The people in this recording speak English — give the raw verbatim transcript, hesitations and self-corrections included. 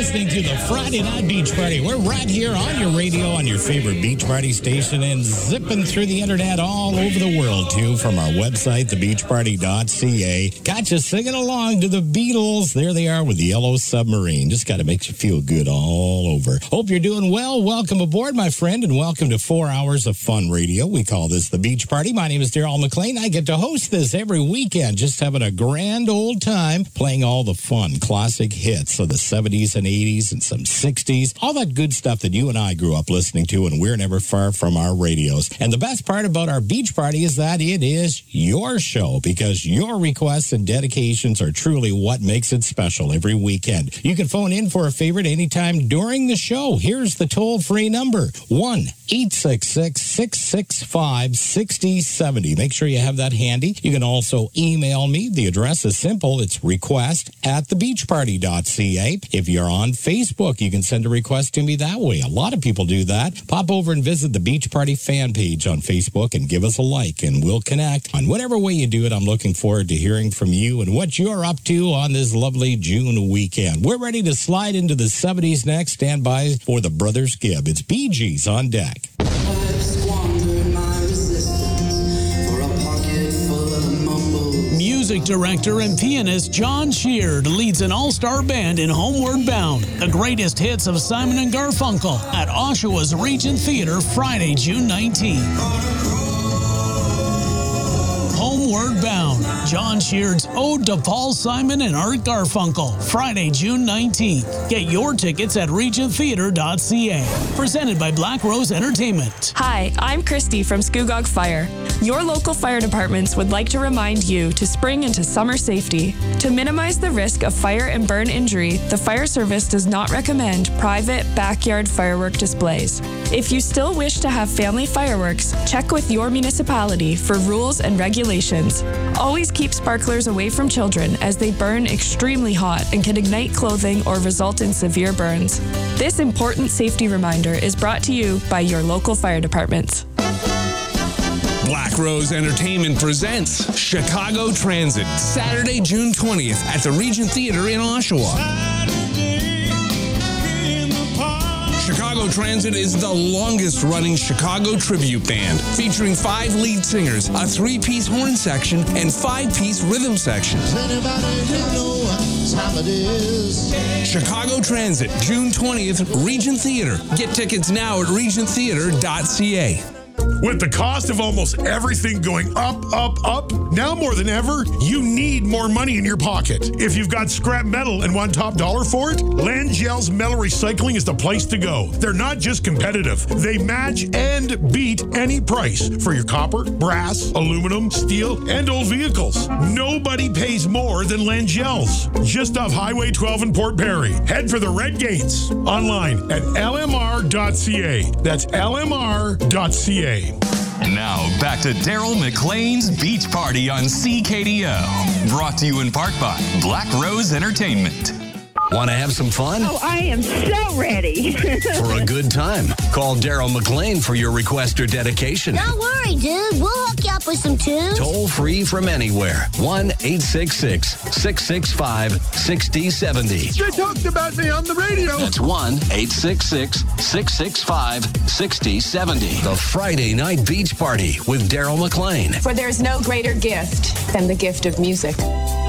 listening to the Friday Night Beach Party. We're right here on your radio, on your favorite beach party station, and zipping through the internet all over the world, too, from our website, the beach party dot c a. Got you singing along to the Beatles. There they are with the Yellow Submarine. Just got to make you feel good all over. Hope you're doing well. Welcome aboard, my friend, and welcome to four hours of fun radio. We call this the Beach Party. My name is Daryl McLean. I get to host this every weekend, just having a grand old time playing all the fun classic hits of the seventies and eighties and some sixties, all that good stuff that you and I grew up listening to, and we're never far from our radios. And the best part about our beach party is that it is your show, because your requests and dedications are truly what makes it special every weekend. You can phone in for a favorite anytime during the show. Here's the toll-free number, one eight six six, six six five, six zero seven zero. Make sure you have that handy. You can also email me. The address is simple. It's request at the beach party dot c a. If you're on Facebook, you can send a request to me that way. A lot of people do that. Pop over and visit the Beach Party fan page on Facebook and give us a like, and we'll connect. On whatever way you do it, I'm looking forward to hearing from you and what you're up to on this lovely June weekend. We're ready to slide into the seventies next. Stand by for the Brothers Gibb. It's Bee Gees on deck. Music director and pianist John Sheard leads an all-star band in Homeward Bound, the greatest hits of Simon and Garfunkel, at Oshawa's Regent Theater Friday, June nineteenth. Homeward Bound, John Sheard's Ode to Paul Simon and Art Garfunkel, Friday, June nineteenth. Get your tickets at regent theater dot c a. Presented by Black Rose Entertainment. Hi, I'm Christy from Scugog Fire. Your local fire departments would like to remind you to spring into summer safety. To minimize the risk of fire and burn injury, the fire service does not recommend private backyard firework displays. If you still wish to have family fireworks, check with your municipality for rules and regulations. Always keep sparklers away from children, as they burn extremely hot and can ignite clothing or result in severe burns. This important safety reminder is brought to you by your local fire departments. Black Rose Entertainment presents Chicago Transit, Saturday, June twentieth at the Regent Theater in Oshawa. Chicago Transit is the longest-running Chicago tribute band, featuring five lead singers, a three-piece horn section, and five-piece rhythm section. Chicago Transit, June twentieth, Regent Theater. Get tickets now at regent theater dot c a. With the cost of almost everything going up, up, up, now more than ever, you need more money in your pocket. If you've got scrap metal and want top dollar for it, Langell's Metal Recycling is the place to go. They're not just competitive. They match and beat any price for your copper, brass, aluminum, steel, and old vehicles. Nobody pays more than Langell's. Just off Highway twelve in Port Perry. Head for the Red Gates. Online at l m r dot c a. That's l m r dot c a. Now, back to Daryl McLean's Beach Party on C K D O. Brought to you in part by Black Rose Entertainment. Want to have some fun? Oh, I am so ready. For a good time, call Daryl McLean for your request or dedication. Don't worry, dude. We'll hook you up with some tunes. Toll free from anywhere. one eight six six, six six five, six zero seven zero. They talked about me on the radio. That's one eight six six, six six five, six zero seven zero. The Friday Night Beach Party with Daryl McLean. For there's no greater gift than the gift of music.